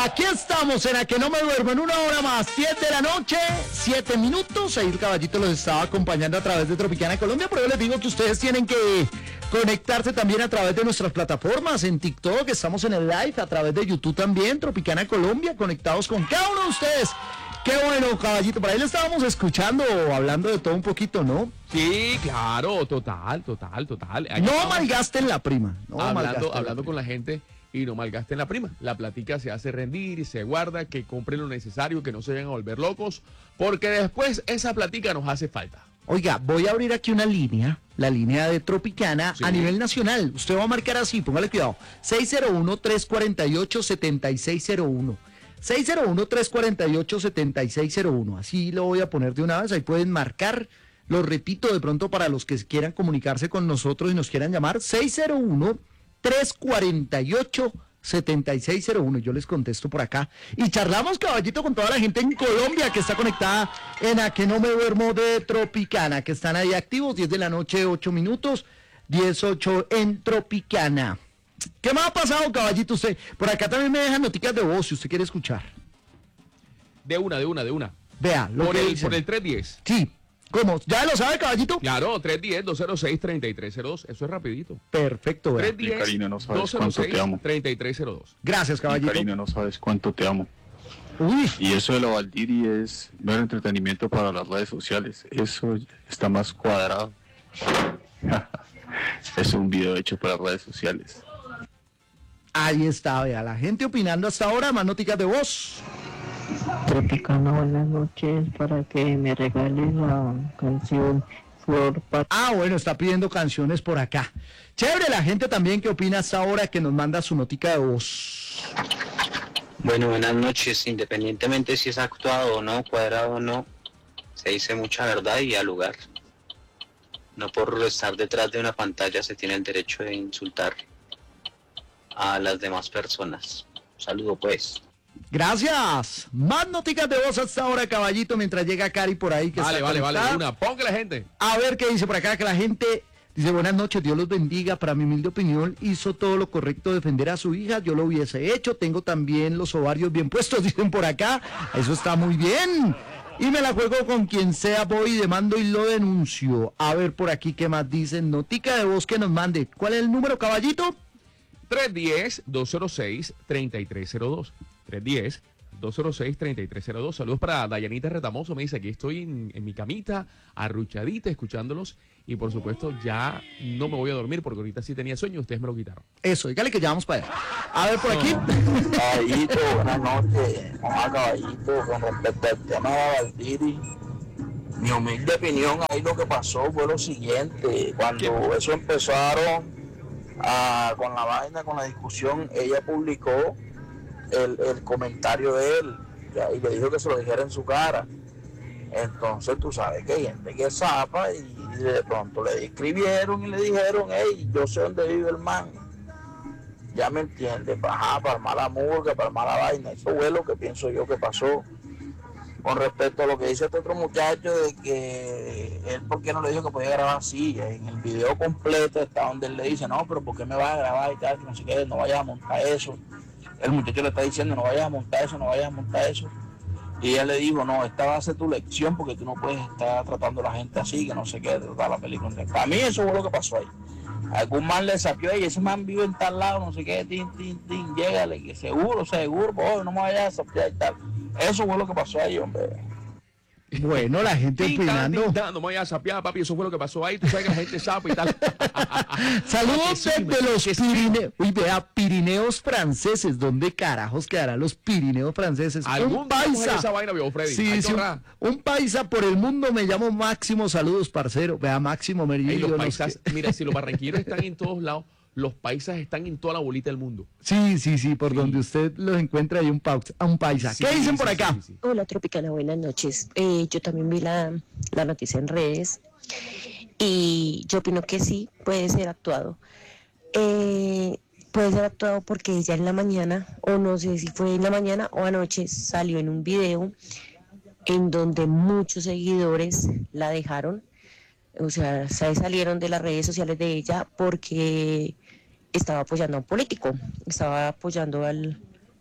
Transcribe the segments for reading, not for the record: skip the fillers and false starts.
Aquí estamos en A Que No Me Duermo, en una hora más, 7 de la noche, 7 minutos. Ahí el Caballito los estaba acompañando a través de Tropicana Colombia, pero yo les digo que ustedes tienen que conectarse también a través de nuestras plataformas, en TikTok, estamos en el live, a través de YouTube también, Tropicana Colombia, conectados con cada uno de ustedes. Qué bueno, Caballito, por ahí le estábamos escuchando, hablando de todo un poquito, ¿no? Sí, claro, total. Ahí no malgasten la prima. No hablando con la gente y no malgasten la prima. La platica se hace rendir y se guarda, que compren lo necesario, que no se vayan a volver locos, porque después esa platica nos hace falta. Oiga, voy a abrir aquí una línea, la línea de Tropicana a nivel nacional. Usted va a marcar así, póngale cuidado, 601-348-7601. 601-348-7601. Así lo voy a poner de una vez, ahí pueden marcar. Lo repito de pronto para los que quieran comunicarse con nosotros y nos quieran llamar, 601-348-7601. Yo les contesto por acá. Y charlamos, Caballito, con toda la gente en Colombia que está conectada en A Que No Me Duermo de Tropicana, que están ahí activos, 10 de la noche, 8 minutos, 10:08 en Tropicana. ¿Qué más ha pasado, Caballito, usted? Por acá también me dejan noticias de voz, si usted quiere escuchar. De una. Vea, por el 310. Sí. ¿Cómo? ¿Ya lo sabe, Caballito? Claro, 310-206-3302. Eso es rapidito. Perfecto, vea. 310-206-3302. Gracias, Caballito. Karina, no sabes cuánto te amo. Uy. Y eso de la Valdiri es ver entretenimiento para las redes sociales. Eso está más cuadrado. Es un video hecho para redes sociales. Ahí está, vea, la gente opinando hasta ahora, más noticias de voz. Tropicana, buenas noches, para que me regales la canción Flor Pat. Bueno, está pidiendo canciones por acá. Chévere, la gente también que opina hasta ahora, que nos manda su notica de voz. Bueno, buenas noches, independientemente si es actuado o no, cuadrado o no, se dice mucha verdad y al lugar. No por estar detrás de una pantalla se tiene el derecho de insultar a las demás personas. Un saludo, pues. Gracias. Más noticias de voz hasta ahora, Caballito, mientras llega Cari por ahí. Que vale, una. Ponga la gente. A ver qué dice por acá, que la gente dice: buenas noches, Dios los bendiga. Para mi humilde opinión, hizo todo lo correcto, defender a su hija. Yo lo hubiese hecho. Tengo también los ovarios bien puestos, dicen por acá. Eso está muy bien. Y me la juego con quien sea, voy y demando y lo denuncio. A ver por aquí qué más dicen. Notica de voz que nos mande. ¿Cuál es el número, Caballito? 310-206-3302. 310-206-3302. Saludos para Dayanita Retamoso. Me dice: aquí estoy en mi camita, arruchadita, escuchándolos. Y por supuesto, ya no me voy a dormir porque ahorita sí tenía sueño. Ustedes me lo quitaron. Eso, dígale que ya vamos para allá. A ver, por aquí. Caballito, buenas noches. Caballito, con respecto al tema de Valdiri, mi humilde opinión, ahí lo que pasó fue lo siguiente. Cuando eso empezaron con la vaina, con la discusión, ella publicó el comentario de él y le dijo que se lo dijera en su cara. Entonces tú sabes que hay gente que zapa y de pronto le escribieron y le dijeron: hey, yo sé dónde vive el man, ya me entiendes, para armar la murga, para armar la vaina. Eso fue lo que pienso yo que pasó. Con respecto a lo que dice este otro muchacho de que él, ¿por qué no le dijo que podía grabar así? En el video completo está donde él le dice: no, pero ¿por qué me vas a grabar y tal? Que no sé qué, no vayas a montar eso. El muchacho le está diciendo: no vayas a montar eso, no vayas a montar eso. Y ella le dijo: no, esta va a ser tu lección porque tú no puedes estar tratando a la gente así, que no sé qué, de tratar la película. Para mí eso fue lo que pasó ahí. Algún man le sapió: y ese man vive en tal lado, no sé qué, llégale, que seguro, oh, no me vayas a sapiar y tal. Eso fue lo que pasó ahí, hombre. Bueno, la gente opinando. No me vayas a sapear, papi, eso fue lo que pasó ahí. Tú sabes que la gente sabe y tal. Saludos desde los Pirineos. Uy, vea, Pirineos franceses. ¿Dónde carajos quedarán los Pirineos franceses? Un paisa. Esa vaina, viejo Freddy. Sí, un paisa por el mundo. Me llamo Máximo. Saludos, parcero. Vea, Máximo Merillo. Los paisas, mira, si los barranquilleros están en todos lados, los paisas están en toda la bolita del mundo. Sí, por donde usted los encuentra hay un paisa. Sí, ¿qué dicen por acá? Sí. Hola, Tropicana, buenas noches. Yo también vi la noticia en redes y yo opino que sí, puede ser actuado. Puede ser actuado porque ella en la mañana, o no sé si fue en la mañana o anoche, salió en un video en donde muchos seguidores la dejaron. O sea, se salieron de las redes sociales de ella porque estaba apoyando a un político, estaba apoyando al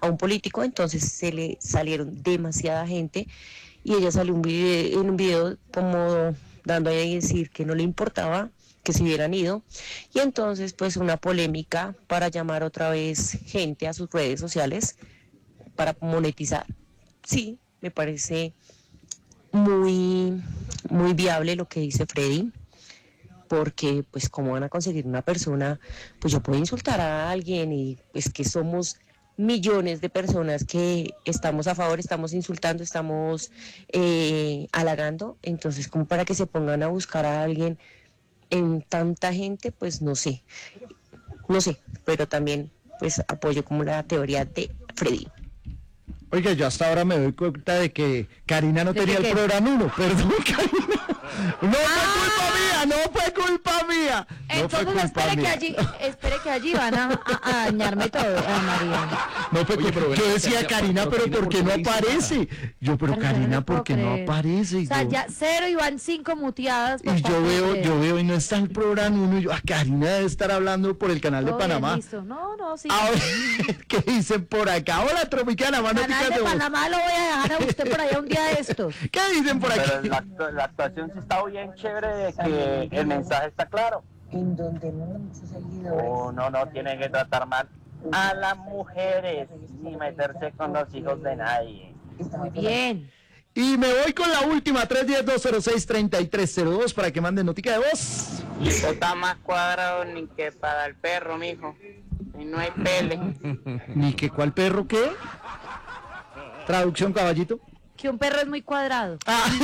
a un político, entonces se le salieron demasiada gente y ella salió en un video como dando a decir que no le importaba que se hubieran ido, y entonces pues una polémica para llamar otra vez gente a sus redes sociales para monetizar. Sí, me parece muy, muy viable lo que dice Freddy, porque pues cómo van a conseguir una persona, pues yo puedo insultar a alguien y es que somos millones de personas que estamos a favor, estamos insultando, estamos halagando, entonces como para que se pongan a buscar a alguien en tanta gente, pues no sé, pero también pues apoyo como la teoría de Freddy. Oiga, yo hasta ahora me doy cuenta de que Karina no tenía el programa 1, perdón, Karina. No fue culpa mía. Entonces espere que allí van a dañarme todo, María. No fue culpa. Yo decía Karina, pero ¿por qué no aparece? Pero Karina, ¿por qué no aparece? O sea, ya 0 y van 5 muteadas. Y yo veo y no está el programa 1 y yo, Karina debe estar hablando por el canal de Panamá. Listo. No, sí. A ver, ¿qué dicen por acá? Hola, Tropicana, más canal de Panamá lo voy a dejar a usted por allá un día de estos. ¿Qué dicen por aquí? Pero la actuación sí está bien chévere, de que el mensaje está claro. En donde muchos seguidores. Uno no tiene que tratar mal a las mujeres ni meterse con los hijos de nadie. Muy bien. Y me voy con la última, 310-206-3302 para que manden notica de voz. Eso está más cuadrado ni que para el perro, mijo. Y no hay pele. ¿Ni que cuál perro qué? Traducción, caballito. Que un perro es muy cuadrado.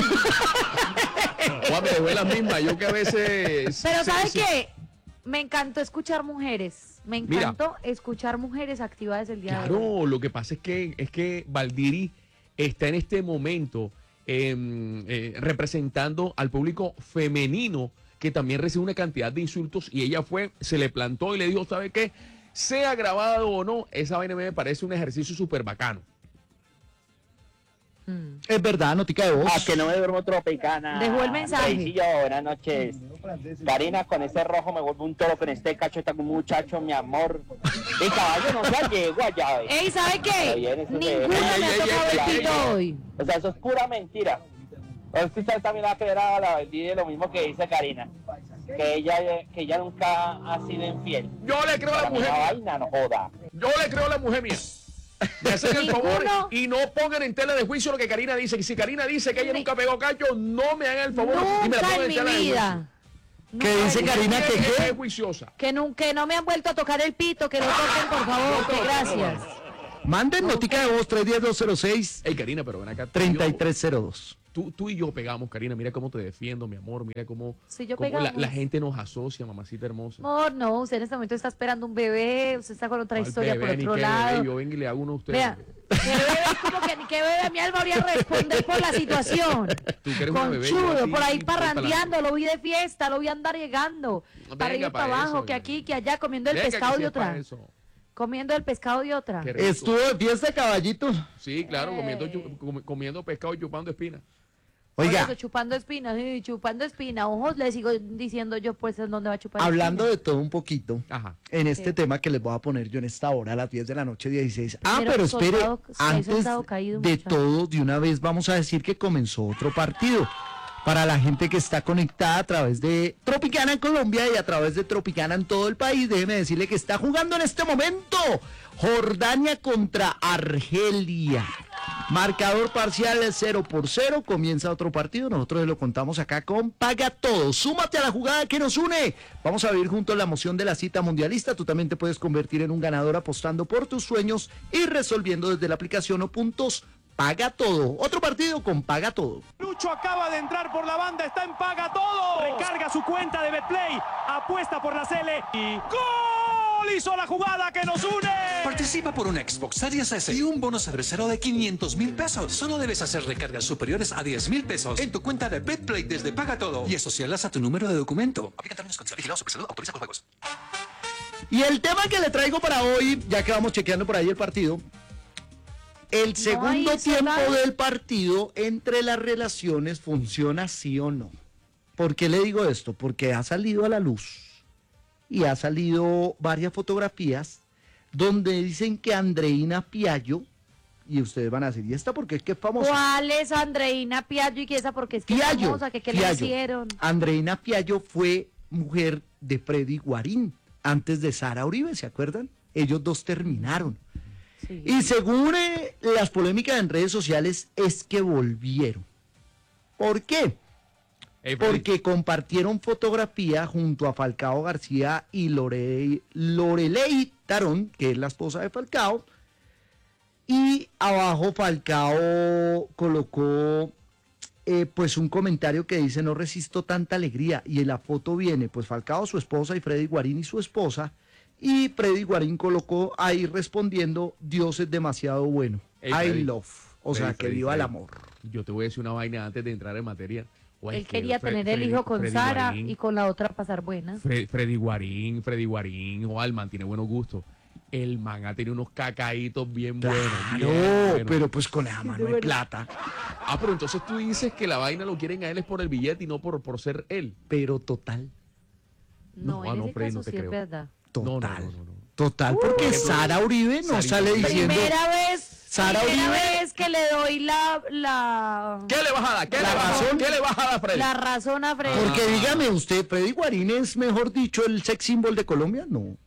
Juan, me dejó la misma, yo que a veces... Pero ¿sabes qué? Me encantó escuchar mujeres. Me encantó escuchar mujeres activadas el día de hoy. Claro, lo que pasa es que Valdiri está en este momento representando al público femenino, que también recibe una cantidad de insultos, y ella se le plantó y le dijo, ¿sabe qué? Sea grabado o no, esa vaina me parece un ejercicio súper bacano. Es verdad, notica de voz. Que no me duermo, Tropicana. Dejó el mensaje. Sí, yo, buenas noches. Karina, con ese rojo me vuelvo un toro, con este cacho está como un muchacho, mi amor. Y caballo no se llegó allá. Ey, ¿sabe qué? Ninguna me ha tocado el pito hoy. O sea, eso es pura mentira. Es que usted también ha quedado a la verdad, lo mismo que dice Karina. Que ella nunca ha sido infiel. Yo le creo a la mujer. Vaina, no joda. Yo le creo a la mujer mía. Me hacen el favor y no pongan en tela de juicio lo que Karina dice. Que si Karina dice que ella nunca pegó cacho, no me hagan el favor. Y me la pongan en mi vida. ¿Qué dice Karina? Que es juiciosa. Que no me han vuelto a tocar el pito, que lo toquen, por favor, que gracias. Manden notica de voz, 310-206. Ey, Karina, pero ven acá. 3302. Tú y yo pegamos, Karina, mira cómo te defiendo, mi amor, mira cómo, la gente nos asocia, mamacita hermosa. Amor, no, usted en este momento está esperando un bebé, usted está con otra historia bebé, por otro lado. Bebé, yo vengo y le hago uno a usted. Vea, que bebé es como que ni que bebé, mi alma voy a responder por la situación. Tú que eres una bebé, Conchudo, por ahí parrandeando, lo vi de fiesta, lo vi andar llegando, para arriba y para abajo, que aquí, que allá, comiendo el pescado de otra. Comiendo el pescado de otra. Estuvo de fiesta, caballito. Sí, claro, comiendo pescado y chupando espinas. Oiga, eso, chupando espinas, ojos, le sigo diciendo yo, pues, ¿en dónde va a chupar hablando espinas? de todo un poquito, en este tema que les voy a poner yo en esta hora, a las 10 de la noche, 16. Pero espere, antes de todo, de una vez vamos a decir que comenzó otro partido. Para la gente que está conectada a través de Tropicana en Colombia y a través de Tropicana en todo el país, déjeme decirle que está jugando en este momento Jordania contra Argelia. Marcador parcial 0-0, comienza otro partido, nosotros lo contamos acá con Paga Todo. Súmate a la jugada que nos une, vamos a vivir juntos la emoción de la cita mundialista. Tú también te puedes convertir en un ganador apostando por tus sueños y resolviendo desde la aplicación o puntos Paga Todo. Otro partido con Paga Todo. Lucho acaba de entrar por la banda, está en Paga Todo. Recarga su cuenta de Betplay, apuesta por la Cele y ¡gol! Hizo la jugada que nos une. Participa por una Xbox Series S y un bono cervecero de 500,000 pesos. Solo debes hacer recargas superiores a 10,000 pesos en tu cuenta de Betplay desde Paga Todo y asociarlas a tu número de documento. Aplica términos y condiciones. Vigilado Supersalud, autoriza con juegos. Y el tema que le traigo para hoy, ya que vamos chequeando por ahí el partido, el segundo tiempo del partido entre las relaciones funciona sí o no. ¿Por qué le digo esto? Porque ha salido a la luz y ha salido varias fotografías donde dicen que Andreina Piaggio, y ustedes van a decir, ¿y esta porque es que es famosa? ¿Cuál es Andreina Piaggio y qué esa porque es que es famosa? ¿Qué le hicieron? Andreina Piaggio fue mujer de Freddy Guarín, antes de Sara Uribe, ¿se acuerdan? Ellos dos terminaron. Sí. Y según las polémicas en redes sociales es que volvieron. ¿Por qué? Porque compartieron fotografía junto a Falcao García y Loreley Tarón, que es la esposa de Falcao, y abajo Falcao colocó pues un comentario que dice: no resisto tanta alegría, y en la foto viene pues Falcao, su esposa, y Freddy Guarín y su esposa, y Freddy Guarín colocó ahí respondiendo: Dios es demasiado bueno, I love, o sea, que viva el amor. Yo te voy a decir una vaina antes de entrar en materia. Él quería tener el hijo con Sara y con la otra pasar buena. Freddy Guarín, o el man tiene buenos gustos. El man ha tenido unos cacaitos bien buenos. No, pero pues con esa mano de plata. Ah, pero entonces tú dices que la vaina lo quieren a él es por el billete y no por ser él. Pero total. No, en ese caso sí es verdad. Total. No. Total, porque Sara Uribe no sale diciendo... Primera Uribe, vez que le doy la... ¿Qué le vas a dar? ¿Qué le vas a dar, Freddy? La razón a Freddy. Porque dígame usted, ¿Freddy Guarín es, mejor dicho, el sex symbol de Colombia? No.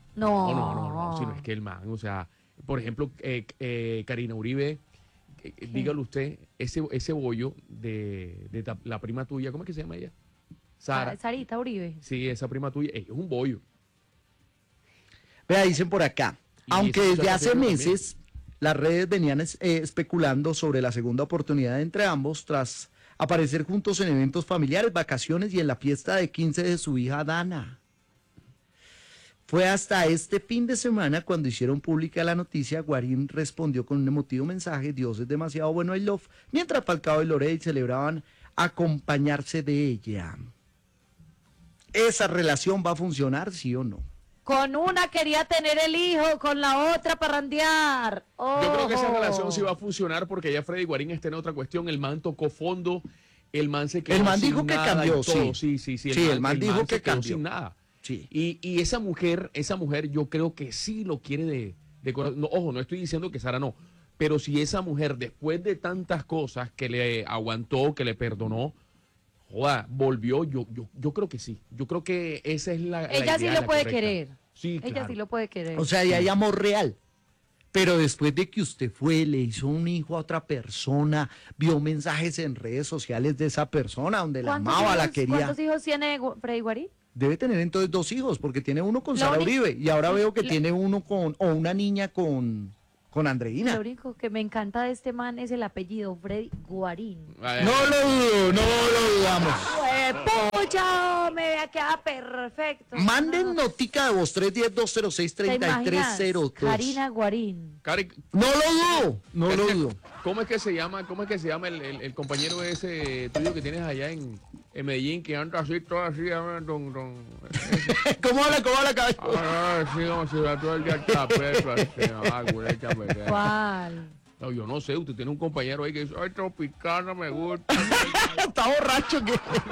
No, sino es que el man, o sea, por ejemplo, Karina Uribe, dígalo usted, ese bollo de la prima tuya, ¿cómo es que se llama ella? Sarita Uribe. Sí, esa prima tuya, es un bollo. Vea, dicen por acá, aunque desde hace meses las redes venían especulando sobre la segunda oportunidad entre ambos tras aparecer juntos en eventos familiares, vacaciones y en la fiesta de 15 de su hija Dana. Fue hasta este fin de semana cuando hicieron pública la noticia. Guarín respondió con un emotivo mensaje: Dios es demasiado bueno, I love, mientras Falcao y Loreley celebraban acompañarse de ella. ¿Esa relación va a funcionar, sí o no? Con una quería tener el hijo, con la otra parrandear. Yo creo que esa relación sí va a funcionar porque ya Freddy Guarín está en otra cuestión. El man tocó fondo, el man se quedó sin nada. El man dijo que cambió, sí. Sí, el man dijo que cambió. Sin nada. Sí. Y esa mujer yo creo que sí lo quiere de corazón. No, ojo, no estoy diciendo que Sara no, pero si esa mujer, después de tantas cosas que le aguantó, que le perdonó, joda, volvió, yo creo que sí. Yo creo que esa es la Ella sí lo puede querer. Sí, Ella claro. sí lo puede querer. O sea, ahí hay amor real. Pero después de que usted fue, le hizo un hijo a otra persona, vio mensajes en redes sociales de esa persona donde la amaba, la quería. ¿Cuántos hijos tiene Freddy Guarín? Debe tener entonces 2 hijos, porque tiene uno con Sara Uribe y ahora veo que tiene uno o una niña con Andreina. Lo único que me encanta de este man es el apellido, Freddy Guarín. No lo dudamos. Pucha, me queda perfecto. Manden notica de voz 310-206-3302. Karina Guarín. No lo dudo. ¿Cómo es que se llama el compañero ese tuyo que tienes allá en Medellín, que anda así, todo así, ¿Cómo habla, cabello? Sí, como si va todo el día está preso, así, ¿Cuál? No, yo no sé, usted tiene un compañero ahí que dice: ay, Tropicana me gusta. Está borracho que...